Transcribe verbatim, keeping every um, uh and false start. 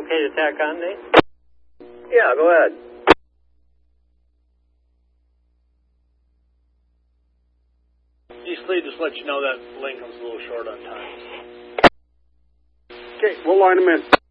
okay to tack on, Nate? Yeah, go ahead. East Lee, just let you know that Lincoln's a little short on time. Okay, we'll line them in.